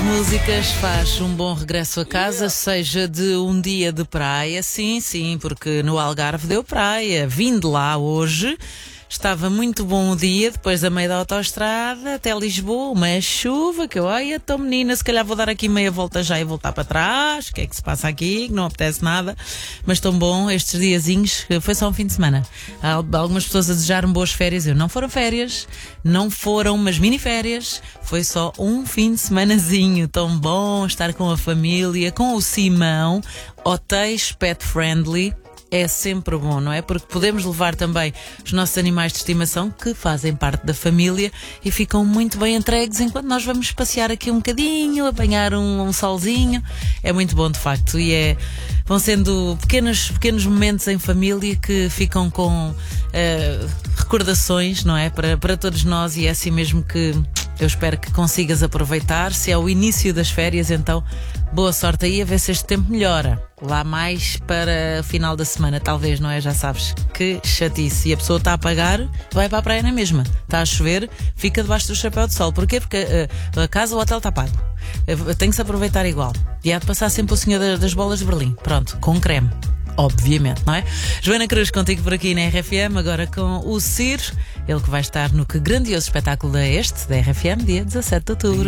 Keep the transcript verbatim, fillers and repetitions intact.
músicas faz um bom regresso a casa, seja de um dia de praia, sim, sim, porque no Algarve deu praia. Vim de lá hoje, estava muito bom o dia, depois da meia da autoestrada até Lisboa, uma chuva que eu, olha, tô menina, se calhar vou dar aqui meia volta já e voltar para trás, o que é que se passa aqui, que não apetece nada, mas tão bom estes diazinhos, foi só um fim de semana. Há algumas pessoas a desejar-me boas férias, eu não foram férias, não foram umas mini férias, foi só um fim de semanazinho, tão bom estar com a família, com o Simão, hotéis pet friendly. É sempre bom, não é? Porque podemos levar também os nossos animais de estimação, que fazem parte da família, e ficam muito bem entregues enquanto nós vamos passear aqui um bocadinho, apanhar um, um solzinho. É muito bom, de facto. E é, vão sendo pequenos, pequenos momentos em família que ficam com uh, recordações, não é? Para, para todos nós, e é assim mesmo que eu espero que consigas aproveitar. Se é o início das férias, então boa sorte aí, a ver se este tempo melhora. Lá mais para o final da semana, talvez, não é? Já sabes, que chatice. E a pessoa está a pagar, vai para a praia na mesma. Está a chover, fica debaixo do chapéu de sol. Porquê? Porque uh, a casa, o hotel está pago. Uh, tem que se aproveitar igual. E há de passar sempre o senhor das bolas de Berlim. Pronto, com creme. Obviamente, não é? Joana Cruz, contigo por aqui na R F M, agora com o Ciro, ele que vai estar no Que Grandioso Espetáculo é Este, da R F M, dia dezassete de outubro.